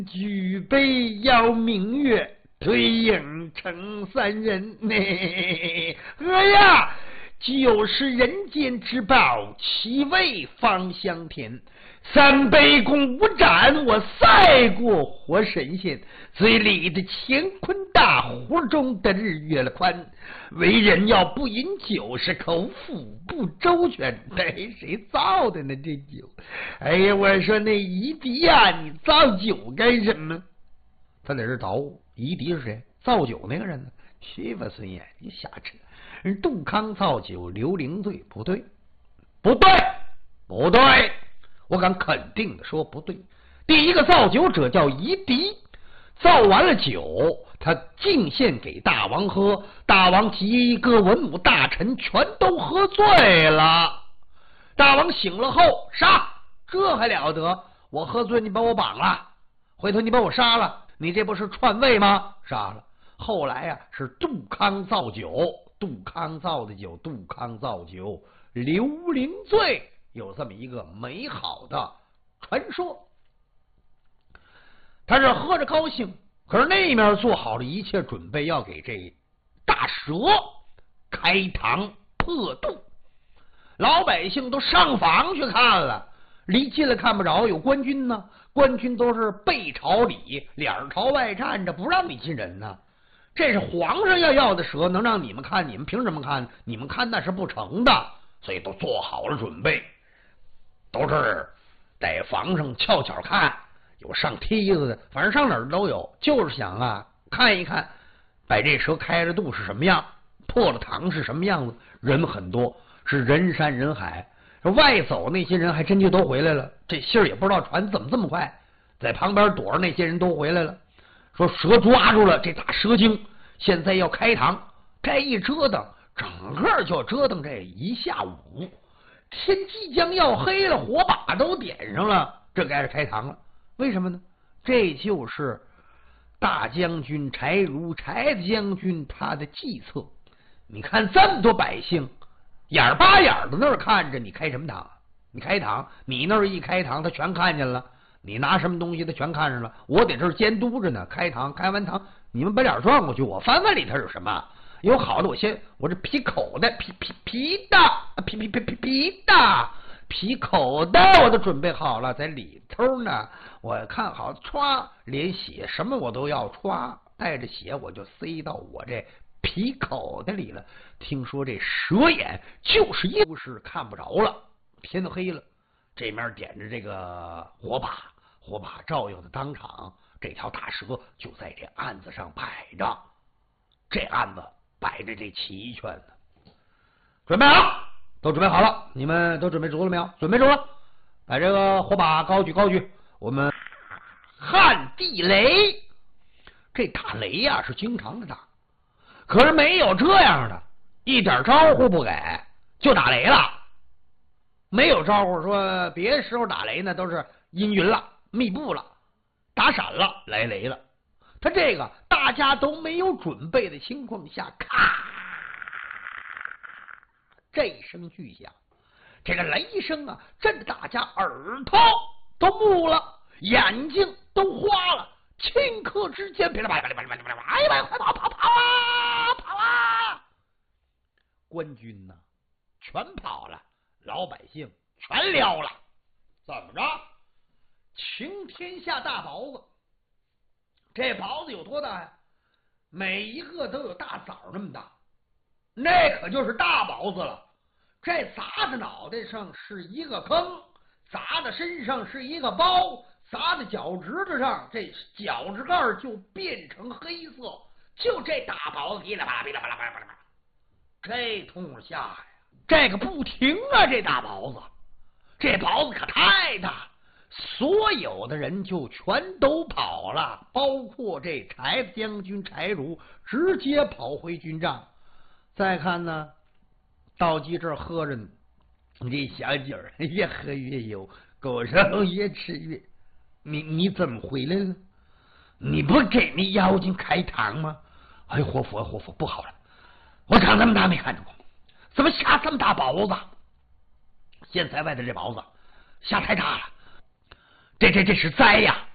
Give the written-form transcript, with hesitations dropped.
举杯邀明月，对影成三人。哎呀，就是人间之宝，其味芳香甜。三杯共五盏，我赛过活神仙。嘴里的乾坤大，壶中的日月宽。为人要不饮酒，是口腹不周全。谁造的呢？这酒？哎呀，我说那夷狄呀，你造酒干什么？他在这捣鼓。夷狄是谁？造酒那个人呢？去吧，孙岩，你瞎扯！人杜康造酒，刘伶醉，不对，不对，不对！我敢肯定的说，不对。第一个造酒者叫夷狄，造完了酒，他敬献给大王喝，大王及各文武大臣全都喝醉了。大王醒了后杀，这还了得？我喝醉，你把我绑了，回头你把我杀了，你这不是篡位吗？杀了。后来啊，是杜康造酒，杜康造的酒，杜康造酒，刘伶醉。有这么一个美好的传说。他是喝着高兴，可是那面做好了一切准备，要给这大蛇开膛破肚。老百姓都上房去看了，离近了看不着，有官军呢，官军都是背朝里，脸朝外站着，不让你进人呢。这是皇上要的蛇，能让你们看？你们凭什么看？你们看那是不成的，所以都做好了准备。都是在房上翘脚看，有上梯子的，反正上哪儿都有，就是想啊看一看，把这蛇开了肚是什么样，破了膛是什么样子。人很多，是人山人海。外走那些人还真就都回来了，这信儿也不知道传怎么这么快，在旁边躲着那些人都回来了，说蛇抓住了这大蛇精，现在要开膛。这一折腾，整个就折腾这一下午。天即将要黑了，火把都点上了，这该是开膛了。为什么呢？这就是大将军柴如，柴子将军他的计策。你看这么多百姓眼巴眼的那儿看着，你开什么膛？你开膛，你那儿一开膛，他全看见了。你拿什么东西，他全看上了。我在这儿监督着呢，开膛，开完膛，你们把脸转过去，我翻翻里头有什么。有好的，我这皮口的皮的皮口的我都准备好了，在里头呢。我看好歘，连血什么我都要歘，带着血我就塞到我这皮口的里了。听说这蛇眼就是一是看不着了，天都黑了，这面点着这个火把照耀的当场，这条大蛇就在这案子上摆着，这案子摆着这齐全呢。准备好，都准备好了，你们都准备足了没有？准备足了，把这个火把高举，我们撼地雷。这打雷呀，是经常的打，可是没有这样的，一点招呼不给就打雷了。没有招呼，说别的时候打雷呢都是阴云了，密布了，打闪了，来雷了。他这个大家都没有准备的情况下，咔，这一声巨响，这个雷声啊，震得大家耳朵都木了，眼睛都花了，顷刻之间，噼里啪啦，哎呀，快跑啊！官军呢，全跑了，老百姓全撩了。怎么着？擎天下大雹子。这雹子有多大呀？每一个都有大枣那么大，那可就是大雹子了。这砸的脑袋上是一个坑，砸的身上是一个包，砸的脚趾头上，这脚趾盖就变成黑色。就这大雹子噼里啪啦，这通下呀，这个不停啊！这大雹子，这雹子可太大。所有的人就全都跑了，包括这柴子将军柴如，直接跑回军帐。再看呢，道济这儿喝着呢，这小酒越喝越有，狗肉越吃越……你怎么回来了？你不给那妖精开膛吗？哎，活佛，不好了！我长这么大没看着过，怎么下这么大雹子？现在外头这雹子下太大了。这是灾呀！